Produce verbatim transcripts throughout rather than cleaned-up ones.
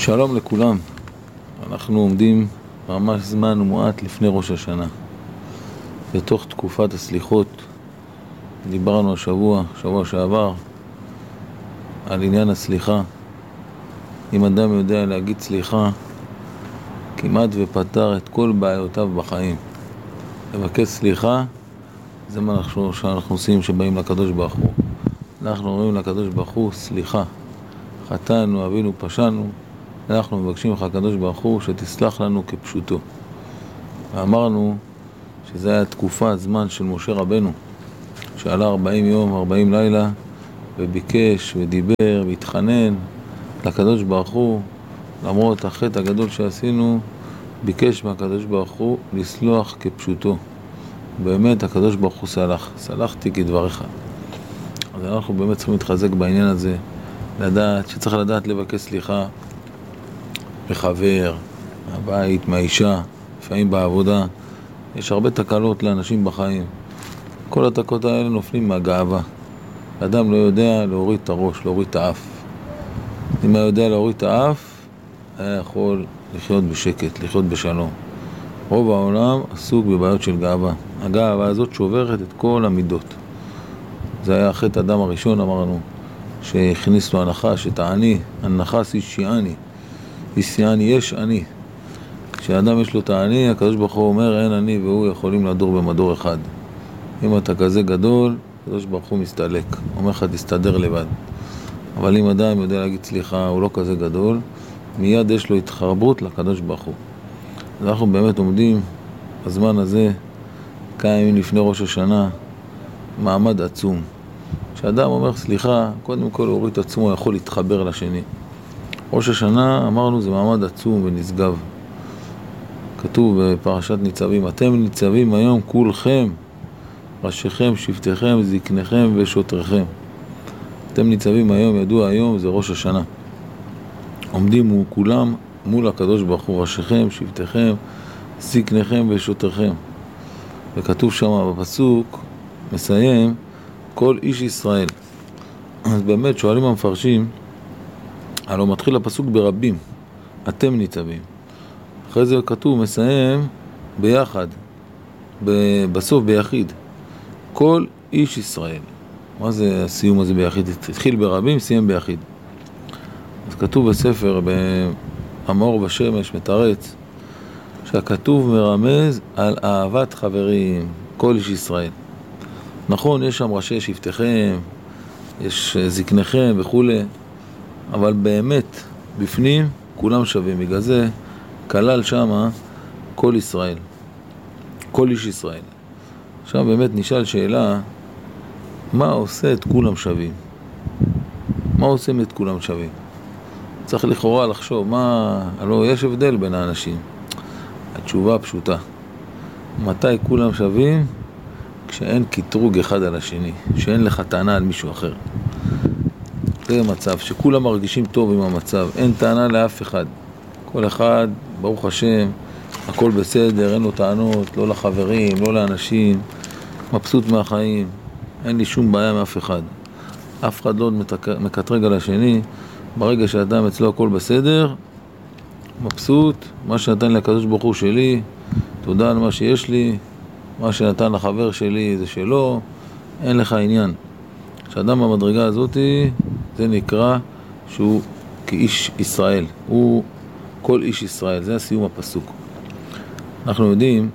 שלום לכולם. אנחנו עומדים ממש זמן מועט לפני ראש השנה, בתוך תקופת הסליחות. דיברנו השבוע, שבוע שעבר, על עניין הסליחה. אם אדם יודע להגיד סליחה, כמעט ופתר את כל בעיותיו בחיים. לבקש סליחה, זה מה אנחנו, שאנחנו עושים שבאים לקדוש ברוך הוא. אנחנו אומרים לקדוש ברוך הוא, סליחה, חטאנו, אבינו, פשענו. אנחנו מבקשים לך הקדוש ברוך הוא שתסלח לנו כפשוטו. ואמרנו שזה היה תקופה, זמן של משה רבנו, שעלה ארבעים יום, ארבעים לילה, וביקש ודיבר והתחנן לקדוש ברוך הוא, למרות החטא הגדול שעשינו, ביקש מהקדוש ברוך הוא לסלוח כפשוטו. באמת הקדוש ברוך הוא סלח, סלחתי כדבריך. אז אנחנו באמת צריכים להתחזק בעניין הזה, לדעת שצריך לדעת לבקש סליחה מחבר, מהבית, מהאישה, לפעמים בעבודה. יש הרבה תקלות לאנשים בחיים. כל התקלות האלה נופלים מהגאווה. אדם לא יודע להוריד את הראש, להוריד את האף. אם היה יודע להוריד את האף, היה יכול לחיות בשקט, לחיות בשלום. רוב העולם עסוק בבעיות של גאווה. הגאווה הזאת שוברת את כל המידות. זה היה חטא אדם הראשון, אמרנו, שהכניס לו הנחש, את העני, הנחש אישיאני. אישיאני יש אני. כשאדם יש לו את העני, הקדוש ברוך הוא אומר, אין אני והוא יכולים לדור במדור אחד. אם אתה כזה גדול, הקדוש ברוך הוא מסתלק. אומר לך, תסתדר לבד. אבל אם אדם יודע להגיד סליחה, הוא לא כזה גדול, מיד יש לו התחרבות לקדוש ברוך הוא. אז אנחנו באמת עומדים בזמן הזה, כמה ימים לפני ראש השנה, מעמד עצום. כשאדם אומר סליחה, קודם כל הוא הוריד את עצמו, יכול להתחבר לשני. ראש השנה, אמרנו, זה מעמד עצום ונשגב. כתוב בפרשת ניצבים, אתם ניצבים היום כולכם, ראשיכם, שבטיכם, זקניכם ושוטריכם. אתם ניצבים היום, ידוע היום, זה ראש השנה. עומדים כולם מול הקדוש ברוך הוא, ראשיכם, שבטיכם, זקניכם ושוטריכם. וכתוב שם בפסוק, מסיים, כל איש ישראל. אז באמת שואלים המפרשים, הלוא מתחיל הפסוק ברבים, אתם ניצבים. אחרי זה כתוב, מסיים ביחד, בסוף ביחיד. כל איש ישראל. מה זה הסיום הזה ביחיד? התחיל ברבים, סיים ביחיד. אז כתוב בספר, במאור בשמש, מתרץ, שהכתוב מרמז על אהבת חברים, כל איש ישראל. נכון, יש שם ראשי שבטיכם, יש זקניכם וכו', אבל באמת, בפנים, כולם שווים. בגלל זה, כלל שמה כל ישראל, כל איש ישראל. עכשיו באמת נשאל שאלה, מה עושה את כולם שווים? מה עושה את כולם שווים? צריך לכאורה לחשוב, מה, הלוא יש הבדל בין האנשים. התשובה פשוטה. מתי כולם שווים? כשאין קטרוג אחד על השני, שאין לך טענה על מישהו אחר. זה מצב שכולם מרגישים טוב עם המצב, אין טענה לאף אחד. כל אחד, ברוך השם, הכל בסדר, אין לו טענות, לא לחברים, לא לאנשים, מבסוט מהחיים, אין לי שום בעיה מאף אחד. אף אחד לא מקטרג על השני, ברגע שאדם אצלו הכל בסדר, מבסוט, מה שנתן לקדוש ברוך הוא שלי, תודה על מה שיש לי, מה שנתן לחבר שלי זה שלו, אין לך עניין. כשאדם במדרגה הזאת, זה נקרא שהוא כאיש ישראל, הוא כל איש ישראל, זה הסיום הפסוק. אנחנו יודעים,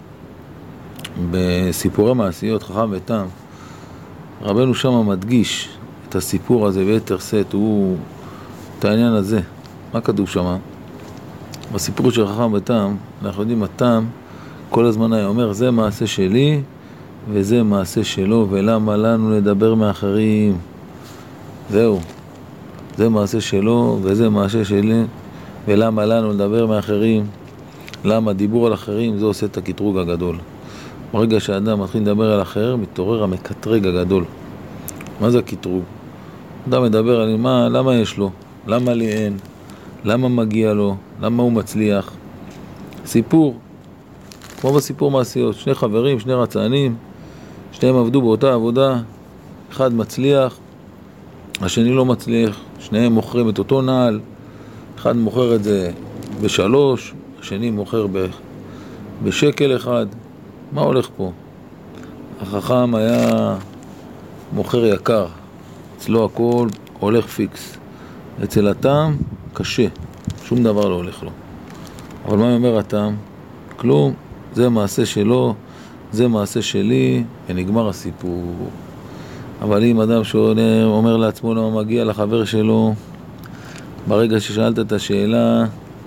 בסיפורי מעשיות, חכם ותם, רבנו שם מדגיש את הסיפור הזה ביתר שאת, הוא את העניין הזה. מה כתוב שם? בסיפור של חכם ותם, אנחנו יודעים, התם כל הזמן היה אומר, זה מעשה שלי וזה מעשה שלו, ולמה לנו לדבר מאחרים? זהו, זה מעשה שלו וזה מעשה שלי, ולמה לנו לדבר מאחרים? למה דיבור על אחרים זה עושה את הקטרוג הגדול. ברגע שהאדם מתחיל לדבר על אחר, מתעורר המקטרג הגדול. מה זה הקטרוג? אדם מדבר על מה, למה יש לו? למה לי אין? למה מגיע לו? למה הוא מצליח? סיפור, כמו בסיפור מעשיות, שני חברים, שני רצענים, שניהם עבדו באותה עבודה, אחד מצליח, השני לא מצליח, שניהם מוכרים את אותו נעל, אחד מוכר את זה בשלוש, השני מוכר ב... בשקל אחד. מה הולך פה? החכם היה מוכר יקר, אצלו הכל הולך פיקס. אצל הטעם קשה, שום דבר לא הולך לו. אבל מה אומר הטעם? כלום, זה מעשה שלו, זה מעשה שלי, ונגמר הסיפור. אבל אם אדם שאומר לעצמו למה מגיע לחבר שלו, ברגע ששאלת את השאלה,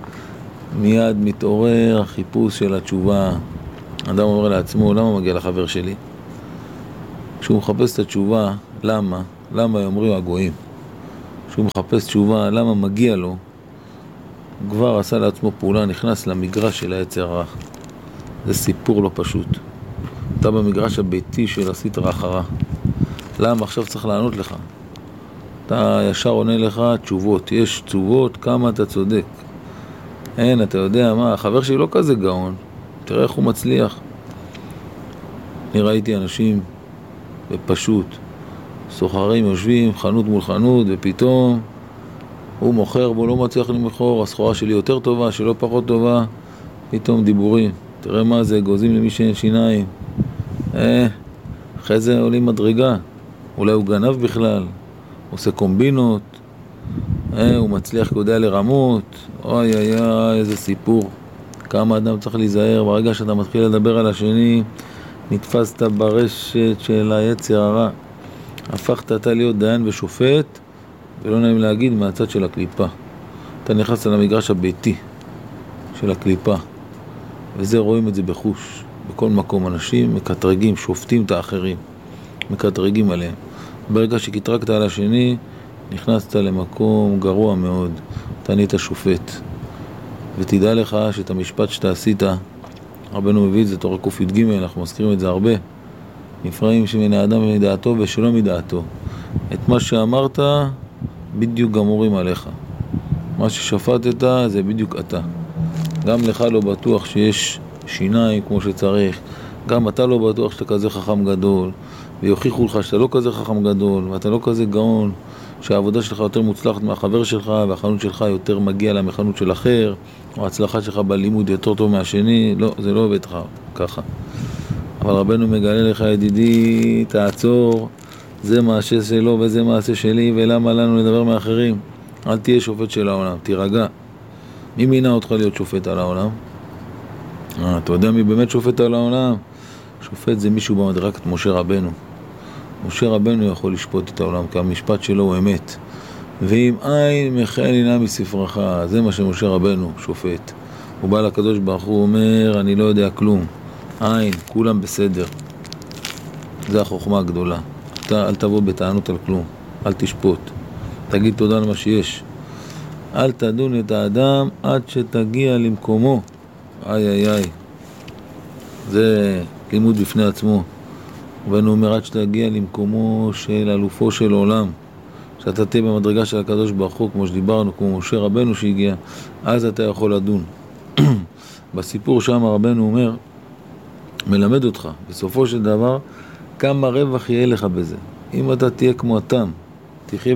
מיד מתעורר החיפוש של התשובה. אדם אומר לעצמו, למה מגיע לחבר שלי? כשהוא מחפש את התשובה, למה? למה אומרים הגויים? כשהוא מחפש תשובה, למה מגיע לו? הוא כבר עשה לעצמו פעולה, נכנס למגרש של היצר הרע. זה סיפור לא פשוט. אתה במגרש הביתי של הסטרא אחרא. למה? עכשיו צריך לענות לך. אתה ישר עונה לך תשובות. יש תשובות כמה אתה צודק. אין, אתה יודע מה, החבר שלי לא כזה גאון. תראה איך הוא מצליח. אני ראיתי אנשים בפשוט, סוחרים יושבים חנות מול חנות, ופתאום הוא מוכר והוא לא מצליח למכור, הסחורה שלי יותר טובה, שלא פחות טובה, פתאום דיבורים. תראה מה זה, גוזים למי שאין שיניים. אה, אחרי זה עולים מדרגה. אולי הוא גנב בכלל, עושה קומבינות, אה, הוא מצליח כודע לרמות. אוי אוי אוי, איזה סיפור. כמה אדם צריך להיזהר, ברגע שאתה מתחיל לדבר על השני, נתפסת ברשת של היצר הרע. הפכת אתה להיות דיין ושופט, ולא נעים להגיד מהצד של הקליפה. אתה נכנס למגרש הביתי של הקליפה, וזה רואים את זה בחוש. בכל מקום אנשים מקטרגים, שופטים את האחרים, מקטרגים עליהם. ברגע שקטרקת על השני, נכנסת למקום גרוע מאוד. אתה נהיית שופט. ותדע לך שאת המשפט שאתה עשית, רבנו מביא את זה תורה ק"ג, אנחנו מזכירים את זה הרבה. נפרעים שמן האדם מדעתו ושלא מדעתו. את מה שאמרת, בדיוק גמורים עליך. מה ששפטת, זה בדיוק אתה. גם לך לא בטוח שיש שיניים כמו שצריך. גם אתה לא בטוח שאתה כזה חכם גדול. ויוכיחו לך שאתה לא כזה חכם גדול, ואתה לא כזה גאון, שהעבודה שלך יותר מוצלחת מהחבר שלך, והחנות שלך יותר מגיע למחנות של אחר, או ההצלחה שלך בלימוד יותר טוב מהשני. לא, זה לא עובד לך ככה. אבל רבנו מגלה לך, ידידי, תעצור, זה מעשה שלו וזה מעשה שלי, ולמה לנו לדבר מאחרים? אל תהיה שופט של העולם, תירגע. מי מינה אותך להיות שופט על העולם? אה, אתה יודע מי באמת שופט על העולם? שופט זה מישהו במדרגת משה רבנו. משה רבנו יכול לשפוט את העולם, כי המשפט שלו הוא אמת. ואם אין מחל הנה מספרך, זה מה שמשה רבנו שופט. הוא בא לקדוש ברוך הוא, אומר, אני לא יודע כלום. אין, כולם בסדר. זה החוכמה הגדולה. אתה אל תבוא בטענות על כלום, אל תשפוט. תגיד תודה על מה שיש. אל תדון את האדם עד שתגיע למקומו. איי איי איי. זה לימוד בפני עצמו. רבנו אומר, עד שתגיע למקומו של אלופו של עולם, שאתה תהיה במדרגה של הקדוש ברוך הוא, כמו שדיברנו, כמו משה רבנו שהגיע, אז אתה יכול לדון. בסיפור שם רבנו אומר, מלמד אותך, בסופו של דבר, כמה רווח יהיה לך בזה. אם אתה תהיה כמו התם, תחיה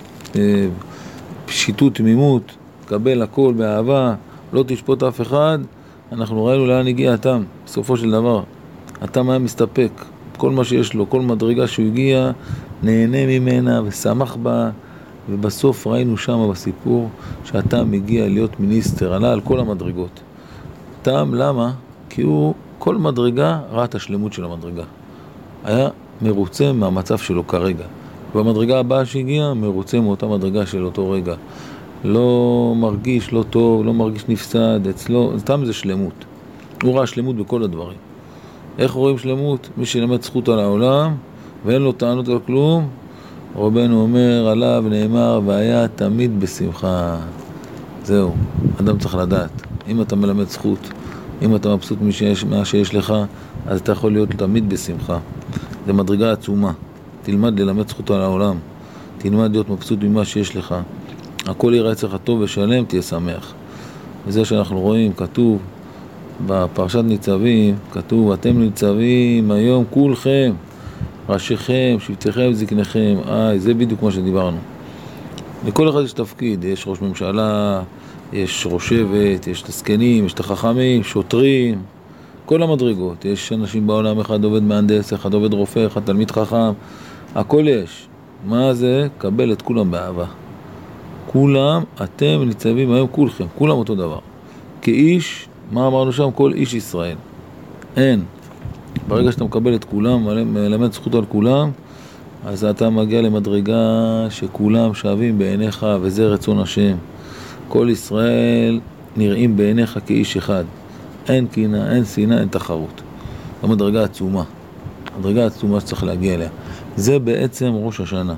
בפשיטות תמימות, קבל הכל באהבה, לא תשפוט אף אחד, אנחנו ראינו לאן הגיע התם, בסופו של דבר. התם היה מסתפק, כל מה שיש לו, כל מדרגה שהוא הגיע, נהנה ממנה ושמח בה, ובסוף ראינו שם בסיפור שהתם הגיע להיות מיניסטר, עלה על כל המדרגות. תם, למה? כי הוא כל מדרגה ראה את השלמות של המדרגה. היה מרוצה מהמצב שלו כרגע. במדרגה הבאה שהגיע, מרוצה מאותה מדרגה של אותו רגע. לא מרגיש לא טוב, לא מרגיש נפסד, אצלו, תם זה שלמות. הוא ראה שלמות בכל הדברים. איך רואים שלמות? מי שלמד זכות על העולם, ואין לו טענות על כלום, רבנו אומר עליו נאמר, והיה תמיד בשמחה. זהו, אדם צריך לדעת. אם אתה מלמד זכות, אם אתה מבסוט מה שיש לך, אז אתה יכול להיות תמיד בשמחה. זה מדרגה עצומה. תלמד ללמד זכות על העולם. תלמד להיות מבסוט ממה שיש לך. הכל יראה אצלך טוב ושלם, תהיה שמח. וזה שאנחנו רואים, כתוב בפרשת ניצבים, כתוב, אתם ניצבים היום כולכם, ראשיכם, שבטיכם, זקניכם. איי, זה בדיוק מה שדיברנו. לכל אחד יש תפקיד, יש ראש ממשלה, יש ראש שבט, יש את הזקנים, יש את החכמים, שוטרים, כל המדרגות. יש אנשים בעולם, אחד עובד מהנדס, אחד עובד רופא, אחד תלמיד חכם, הכל יש. מה זה? קבל את כולם באהבה. כולם, אתם ניצבים היום כולכם, כולם אותו דבר. כאיש, מה אמרנו שם? כל איש ישראל. אין. ברגע שאתה מקבל את כולם, מלמד זכות על כולם, אז אתה מגיע למדרגה שכולם שווים בעיניך, וזה רצון השם. כל ישראל נראים בעיניך כאיש אחד. אין קינה, אין שנאה, אין תחרות. זו מדרגה עצומה. מדרגה עצומה שצריך להגיע אליה. זה בעצם ראש השנה.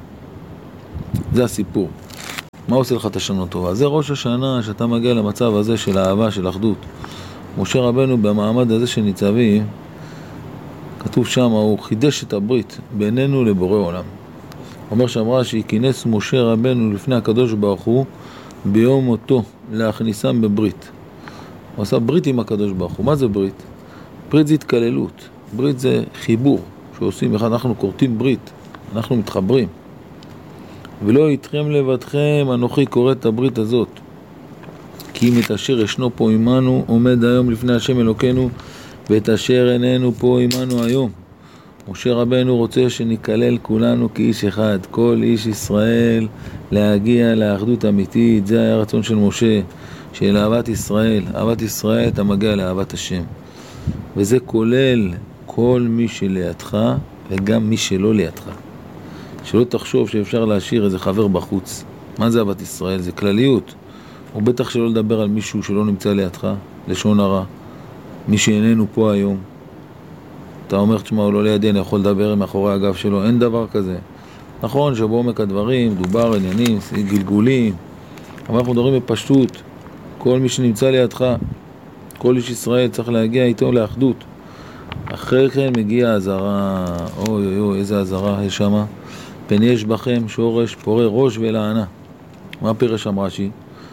זה הסיפור. מה עושה לך את השנה טובה? זה ראש השנה שאתה מגיע למצב הזה של אהבה, של אחדות. משה רבנו במעמד הזה של ניצבים, כתוב שם, הוא חידש את הברית בינינו לבורא עולם. אומר שאמרה שכינס משה רבנו לפני הקדוש ברוך הוא ביום מותו להכניסם בברית. הוא עשה ברית עם הקדוש ברוך הוא. מה זה ברית? ברית זה התקללות. ברית זה חיבור שעושים אחד. אנחנו קוראים ברית, אנחנו מתחברים. ולא איתכם לבדכם, אנוכי קורא את הברית הזאת. כי אם את אשר ישנו פה עמנו עומד היום לפני השם אלוקינו, ואת אשר איננו פה עמנו היום. משה רבנו רוצה שנקלל כולנו כאיש אחד, כל איש ישראל להגיע לאחדות אמיתית. זה היה הרצון של משה, של אהבת ישראל. אהבת ישראל אתה מגיע לאהבת השם. וזה כולל כל מי שלידך וגם מי שלא לידך. שלא תחשוב שאפשר להשאיר איזה חבר בחוץ. מה זה אהבת ישראל? זה כלליות. או בטח שלא לדבר על מישהו שלא נמצא לידך, לשון הרע. מי שאיננו פה היום. אתה אומר, תשמע, הוא לא לידי, אני יכול לדבר מאחורי הגב שלו. אין דבר כזה. נכון שבעומק הדברים, דובר, עניינים, גלגולים. אבל אנחנו מדברים בפשטות. כל מי שנמצא לידך, כל איש ישראל צריך להגיע איתו לאחדות. אחרי כן מגיע הזרה. אוי אוי אוי, איזה הזרה יש שמה. פן יש בכם שורש פורה ראש ולענה. מה פירש שם רש"י?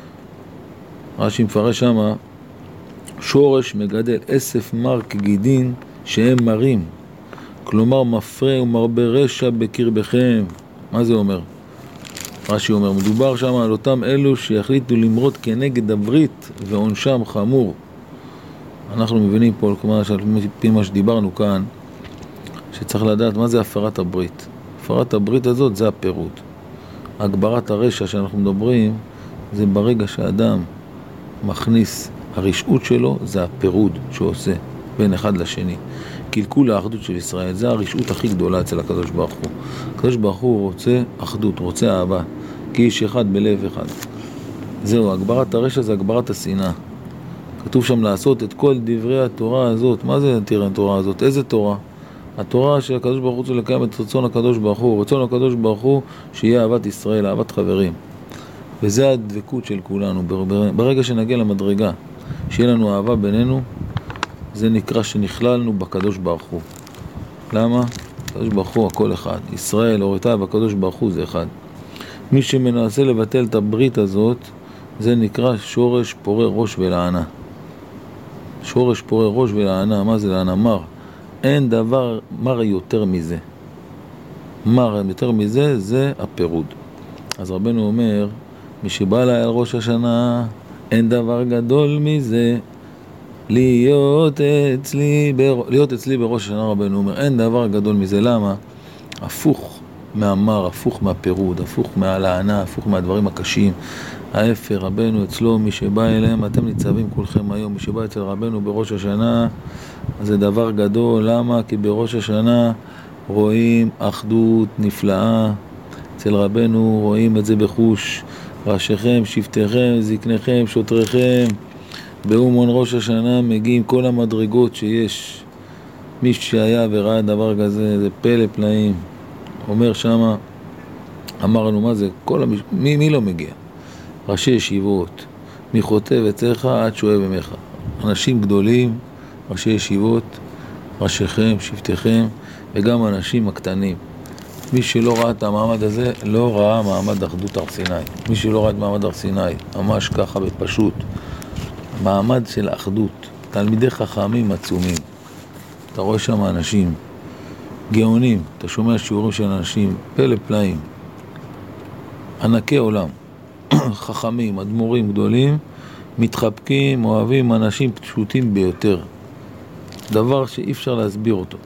רש"י מפרש שמה, שורש מגדל אסף מר כגידין שהם מרים, כלומר מפרה ומרבה רשע בקרבכם. מה זה אומר? רש"י אומר, מדובר שם על אותם אלו שיחליטו למרות כנגד הברית ועונשם חמור. אנחנו מבינים פה, כמו לפי מה שדיברנו כאן, שצריך לדעת מה זה הפרת הברית. הפרת הברית הזאת זה הפירוד. הגברת הרשע שאנחנו מדברים, זה ברגע שאדם מכניס, הרשעות שלו זה הפירוד שהוא עושה בין אחד לשני. קלקול האחדות של ישראל, זה הרשעות הכי גדולה אצל הקדוש ברוך הוא. הקדוש ברוך הוא רוצה אחדות, רוצה אהבה, כי איש אחד בלב אחד. זהו, הגברת הרשע זה הגברת השנאה. כתוב שם לעשות את כל דברי התורה הזאת. מה זה תראה התורה הזאת? איזה תורה? התורה של הקדוש ברוך הוא רוצה לקיים את רצון הקדוש ברוך הוא. רצון הקדוש ברוך הוא שיהיה אהבת ישראל, אהבת חברים. וזה הדבקות של כולנו. ברגע שנגיע למדרגה, שיהיה לנו אהבה בינינו, זה נקרא שנכללנו בקדוש ברוך הוא. למה? הקדוש ברוך הוא הכל אחד. ישראל, אורתה והקדוש ברוך הוא זה אחד. מי שמנסה לבטל את הברית הזאת, זה נקרא שורש פורה ראש ולענה. שורש פורה ראש ולענה, מה זה לענה? מר. אין דבר מר יותר מזה. מר יותר מזה, זה הפירוד. אז רבנו אומר, מי שבא לה על ראש השנה, אין דבר גדול מזה, להיות אצלי, בר... להיות אצלי בראש השנה. רבנו אומר, אין דבר גדול מזה. למה? הפוך מהמר, הפוך מהפירוד, הפוך מהלענה, הפוך מהדברים הקשים. ההפך, רבנו אצלו, מי שבא אליהם, אתם ניצבים כולכם היום, מי שבא אצל רבנו בראש השנה, זה דבר גדול. למה? כי בראש השנה רואים אחדות נפלאה. אצל רבנו רואים את זה בחוש. ראשיכם, שבטיכם, זקניכם, שוטריכם. באומון ראש השנה מגיעים כל המדרגות שיש. מי שהיה וראה דבר כזה, זה פלא פלאים. אומר שמה, אמרנו מה זה, כל המש... מי, מי לא מגיע? ראשי ישיבות, מחוטב אצלך עד שואב אמך. אנשים גדולים, ראשי ישיבות, ראשיכם, שבטיכם, וגם אנשים הקטנים. מי שלא ראה את המעמד הזה, לא ראה מעמד אחדות הר סיני. מי שלא ראה את מעמד הר סיני, ממש ככה בפשוט. מעמד של אחדות, תלמידי חכמים עצומים. אתה רואה שם אנשים גאונים, אתה שומע שיעורים של אנשים, פלא פלאים. ענקי עולם, חכמים, אדמו"רים גדולים, מתחבקים, אוהבים אנשים פשוטים ביותר. דבר שאי אפשר להסביר אותו.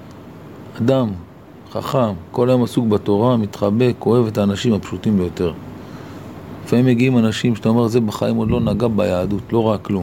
אדם חכם, כל היום עסוק בתורה, מתחבק, אוהב את האנשים הפשוטים ביותר. לפעמים מגיעים אנשים שאתה אומר, זה בחיים עוד לא נגע ביהדות, לא ראה כלום.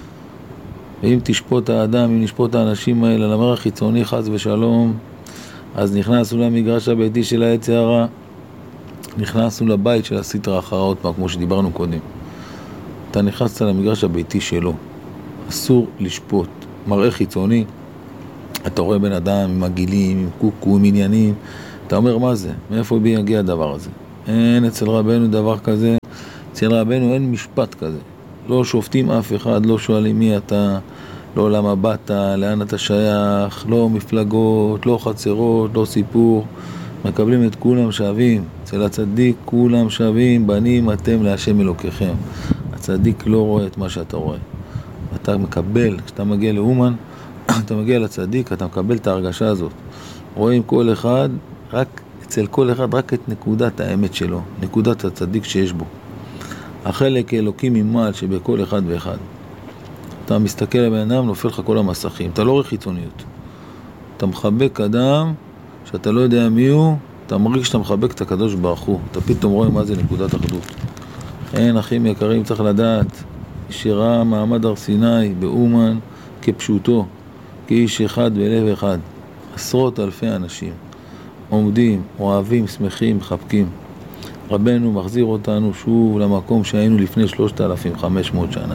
ואם תשפוט האדם, אם נשפוט האנשים האלה למראה חיצוני חס ושלום, אז נכנסנו למגרש הביתי של היצר הרע, נכנסנו לבית של הסטרא אחרא עוד פעם, כמו שדיברנו קודם. אתה נכנסת למגרש הביתי שלו, אסור לשפוט. מראה חיצוני, אתה רואה בן אדם עם עגילים, עם קוקו, עם עניינים, אתה אומר מה זה? מאיפה בי יגיע הדבר הזה? אין אצל רבנו דבר כזה, אצל רבנו אין משפט כזה. לא שופטים אף אחד, לא שואלים מי אתה, לא למה באת, לאן אתה שייך, לא מפלגות, לא חצרות, לא סיפור. מקבלים את כולם שווים. אצל הצדיק כולם שווים, בנים אתם להשם אלוקיכם. הצדיק לא רואה את מה שאתה רואה. אתה מקבל, כשאתה מגיע לאומן, אתה מגיע לצדיק, אתה מקבל את ההרגשה הזאת. רואים כל אחד, רק אצל כל אחד, רק את נקודת האמת שלו, נקודת הצדיק שיש בו. החלק אלוקי ממעל שבכל אחד ואחד. אתה מסתכל על בן אדם, נופל לך כל המסכים. אתה לא רואה חיצוניות. אתה מחבק אדם שאתה לא יודע מי הוא, אתה מרגיש שאתה מחבק את הקדוש ברוך הוא. אתה פתאום רואה מה זה נקודת אחדות. אין, אחים יקרים, צריך לדעת, שראה מעמד הר סיני באומן כפשוטו, כאיש אחד בלב אחד. עשרות אלפי אנשים עומדים, אוהבים, שמחים, מחבקים. רבנו מחזיר אותנו שוב למקום שהיינו לפני שלושת אלפים וחמש מאות שנה.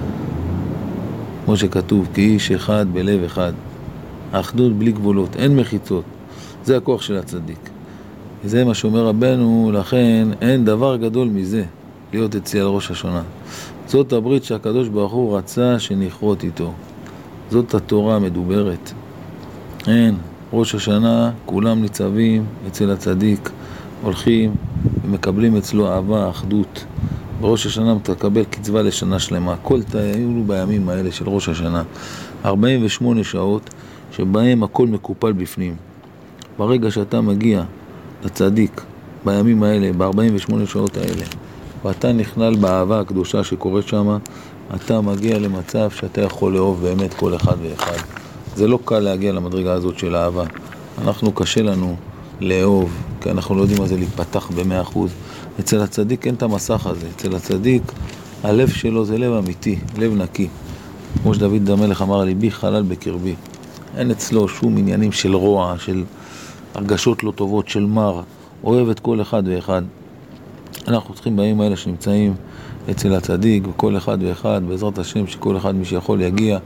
כמו שכתוב, כאיש אחד בלב אחד. האחדות בלי גבולות, אין מחיצות. זה הכוח של הצדיק. זה מה שאומר רבנו, לכן אין דבר גדול מזה להיות אצלי על ראש השנה. זאת הברית שהקדוש ברוך הוא רצה שנכרות איתו. זאת התורה המדוברת. אין, ראש השנה כולם ניצבים אצל הצדיק, הולכים ומקבלים אצלו אהבה, אחדות. בראש השנה תקבל קצבה לשנה שלמה. כל תהיינו בימים האלה של ראש השנה. ארבעים ושמונה שעות שבהם הכל מקופל בפנים. ברגע שאתה מגיע לצדיק בימים האלה, ב-ארבעים ושמונה שעות האלה, ואתה נכנל באהבה הקדושה שקורית שם, אתה מגיע למצב שאתה יכול לאהוב באמת כל אחד ואחד. זה לא קל להגיע למדרגה הזאת של אהבה. אנחנו קשה לנו לאהוב, כי אנחנו לא יודעים מה זה להיפתח ב-מאה אחוז. אצל הצדיק אין את המסך הזה. אצל הצדיק, הלב שלו זה לב אמיתי, לב נקי. כמו שדוד המלך אמר, ליבי חלל בקרבי. אין אצלו שום עניינים של רוע, של הרגשות לא טובות, של מר. אוהב את כל אחד ואחד. אנחנו צריכים בימים האלה שנמצאים אצל הצדיק, וכל אחד ואחד, בעזרת השם, שכל אחד מי שיכול יגיע.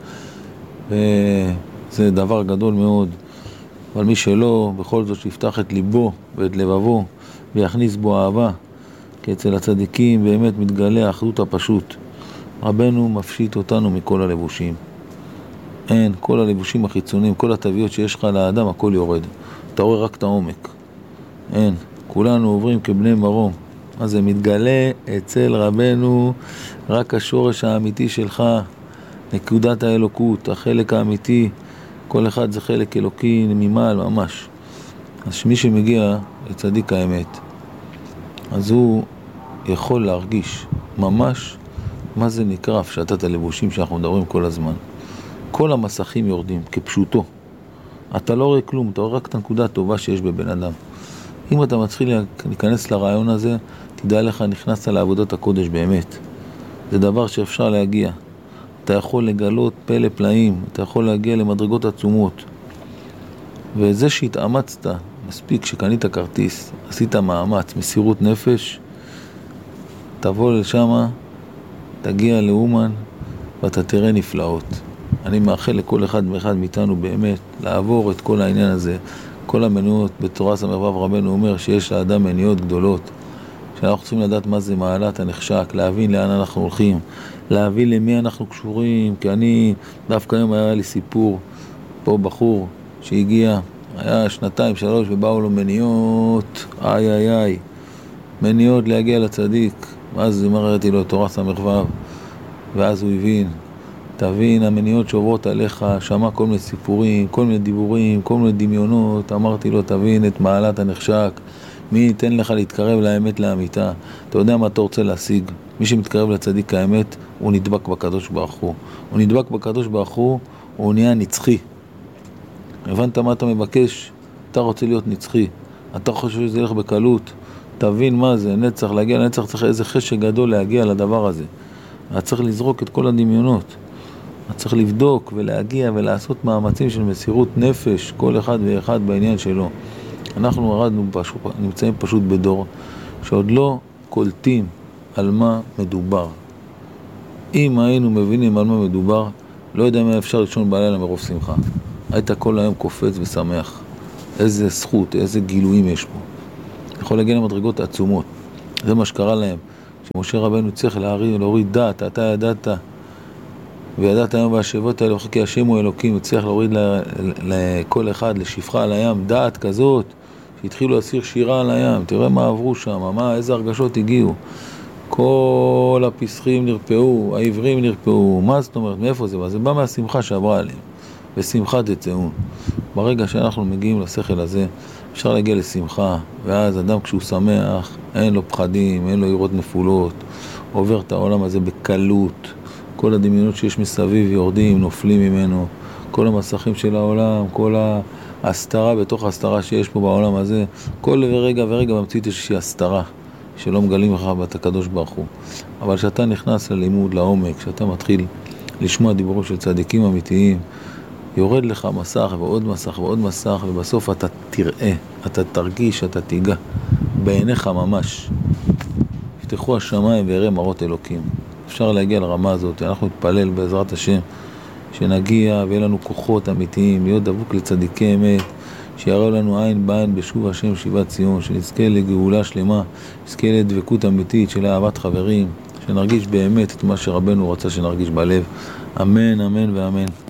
וזה דבר גדול מאוד. אבל מי שלא, בכל זאת שיפתח את ליבו ואת לבבו, ויכניס בו אהבה. כי אצל הצדיקים באמת מתגלה האחדות הפשוט. רבנו מפשיט אותנו מכל הלבושים. אין, כל הלבושים החיצוניים, כל התוויות שיש לך לאדם, הכל יורד. אתה רואה רק את העומק. אין, כולנו עוברים כבני מרום. אז זה מתגלה אצל רבנו רק השורש האמיתי שלך, נקודת האלוקות, החלק האמיתי. כל אחד זה חלק אלוקי ממעל ממש. אז מי שמגיע לצדיק האמת, אז הוא יכול להרגיש ממש מה זה נקרא הפשטת הלבושים שאנחנו מדברים כל הזמן. כל המסכים יורדים כפשוטו. אתה לא רואה כלום, אתה רואה רק את הנקודה הטובה שיש בבן אדם. אם אתה מתחיל להיכנס לרעיון הזה, תדע לך, נכנסת לעבודת הקודש באמת. זה דבר שאפשר להגיע. אתה יכול לגלות פלא פלאים, אתה יכול להגיע למדרגות עצומות. וזה שהתאמצת, מספיק שקנית כרטיס, עשית מאמץ, מסירות נפש, תבוא לשם, תגיע לאומן, ואתה תראה נפלאות. אני מאחל לכל אחד ואחד מאיתנו באמת לעבור את כל העניין הזה. כל המניות בתורה סמ"ו רבנו אומר שיש לאדם מניות גדולות, שאנחנו צריכים לדעת מה זה מעלת הנחשק, להבין לאן אנחנו הולכים, להבין למי אנחנו קשורים. כי אני, דווקא היום היה לי סיפור, פה בחור שהגיע, היה שנתיים, שלוש, ובאו לו מניות, איי איי איי, מניות להגיע לצדיק. ואז אמרתי לו תורה סמ"ו, ואז הוא הבין, תבין, המניות שעוברות עליך, שמע כל מיני סיפורים, כל מיני דיבורים, כל מיני דמיונות. אמרתי לו, תבין את מעלת הנחשק, מי ייתן לך להתקרב לאמת לאמיתה? אתה יודע מה אתה רוצה להשיג? מי שמתקרב לצדיק האמת, הוא נדבק בקדוש ברוך הוא. הוא נדבק בקדוש ברוך הוא, הוא נהיה נצחי. הבנת מה אתה מבקש? אתה רוצה להיות נצחי. אתה חושב שזה ילך בקלות. תבין מה זה, נצח, להגיע לנצח צריך איזה חשק גדול להגיע לדבר הזה. אתה צריך לזרוק את כל הדמיונות. אתה צריך לבדוק ולהגיע ולעשות מאמצים של מסירות נפש, כל אחד ואחד בעניין שלו. אנחנו הרדנו, פשוט, נמצאים פשוט בדור שעוד לא קולטים על מה מדובר. אם היינו מבינים על מה מדובר, לא יודע מה אפשר לישון בלילה מרוב שמחה. היית כל היום קופץ ושמח. איזה זכות, איזה גילויים יש פה. יכול להגיע למדרגות עצומות. זה מה שקרה להם. כשמשה רבנו צריך להוריד, להוריד דעת, אתה ידעת, וידעת היום והשבות האלה, כי השם הוא אלוקים, צריך להוריד לכל אחד, לשפחה על הים, דעת כזאת, שהתחילו להסיר שירה על הים. תראה מה עברו שם, מה, איזה הרגשות הגיעו. כל הפסחים נרפאו, העברים נרפאו. מה זאת אומרת? מאיפה זה בא? זה בא מהשמחה שעברה עליהם. ושמחה תצאון. ברגע שאנחנו מגיעים לשכל הזה, אפשר להגיע לשמחה, ואז אדם כשהוא שמח, אין לו פחדים, אין לו יראות נפולות, עובר את העולם הזה בקלות, כל הדמיונות שיש מסביב יורדים, נופלים ממנו, כל המסכים של העולם, כל ההסתרה בתוך ההסתרה שיש פה בעולם הזה, כל רגע ורגע במציאות יש איזושהי הסתרה, שלא מגלים לך בת הקדוש ברוך הוא. אבל כשאתה נכנס ללימוד, לעומק, כשאתה מתחיל לשמוע דיבורים של צדיקים אמיתיים, יורד לך מסך ועוד מסך ועוד מסך, ובסוף אתה תראה, אתה תרגיש, אתה תיגע בעיניך ממש. יפתחו השמיים ויראה מראות אלוקים. אפשר להגיע לרמה הזאת. אנחנו נתפלל בעזרת השם שנגיע ויהיה לנו כוחות אמיתיים, להיות דבוק לצדיקי אמת, שיראו לנו עין בעין בשוב השם שיבת ציון, שנזכה לגאולה שלמה, שנזכה לדבקות אמיתית של אהבת חברים, שנרגיש באמת את מה שרבנו רצה שנרגיש בלב. אמן, אמן ואמן.